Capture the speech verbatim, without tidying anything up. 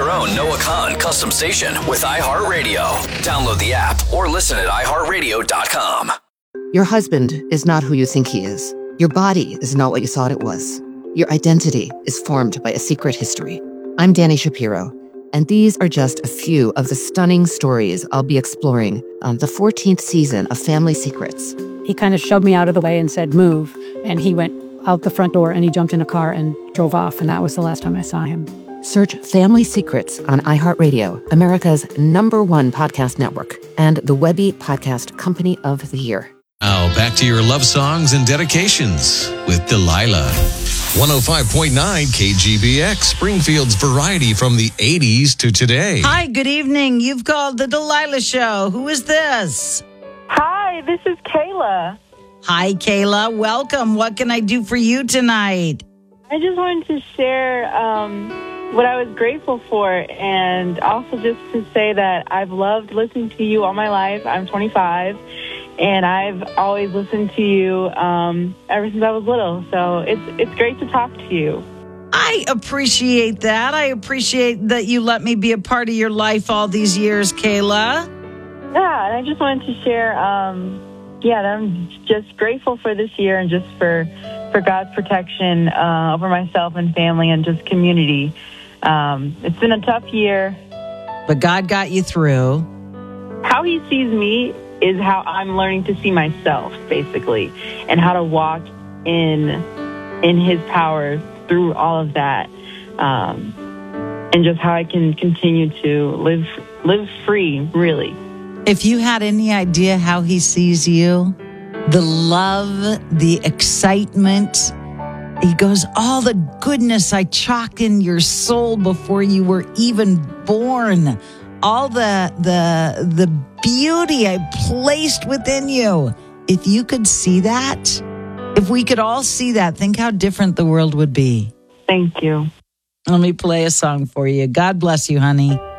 your own Noah Khan custom station with iHeartRadio. Download the app or listen at i heart radio dot com. Your husband is not who you think he is. Your body is not what you thought it was. Your identity is formed by a secret history. I'm Dani Shapiro, and these are just a few of the stunning stories I'll be exploring on the fourteenth season of Family Secrets. He kind of shoved me out of the way and said, move. And he went out the front door and he jumped in a car and drove off. And that was the last time I saw him. Search Family Secrets on iHeartRadio, America's number one podcast network, and the Webby Podcast Company of the Year. Now, back to your love songs and dedications with Delilah. one oh five point nine K G B X, Springfield's variety from the eighties to today. Hi, good evening. You've called the Delilah Show. Who is this? Hi, this is Kayla. Hi, Kayla. Welcome. What can I do for you tonight? I just wanted to share um, what I was grateful for, and also just to say that I've loved listening to you all my life. I'm twenty-five, and I've always listened to you um, ever since I was little. So it's it's great to talk to you. I appreciate that. I appreciate that you let me be a part of your life all these years, Kayla. Yeah, and I just wanted to share, um, yeah, that I'm just grateful for this year and just for, for God's protection uh, over myself and family and just community. Um, it's been a tough year. But God got you through. How he sees me is how I'm learning to see myself, basically, and how to walk in in his power through all of that, um, and just how I can continue to live live free, really. If you had any idea how he sees you, the love, the excitement, he goes, all the goodness I chalked in your soul before you were even born, all the the the beauty I placed within you. If you could see that, if we could all see that, think how different the world would be. Thank you. Let me play a song for you. God bless you, honey.